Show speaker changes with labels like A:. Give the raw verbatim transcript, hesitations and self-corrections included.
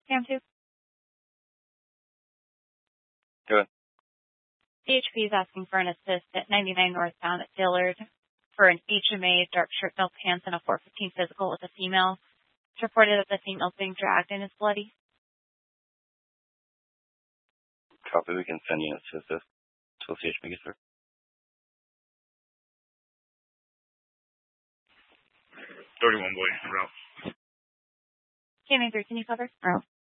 A: Cam two.
B: Go ahead.
A: C H P is asking for an assist at ninety-nine northbound at Dillard for an H M A, dark shirt, no pants, and a four fifteen physical with a female. It's reported that the female is being dragged and is bloody.
B: Copy. We can send units to assist until C H P gets there.
C: thirty-one boy, route.
A: K nine three, can you cover?
D: Oh.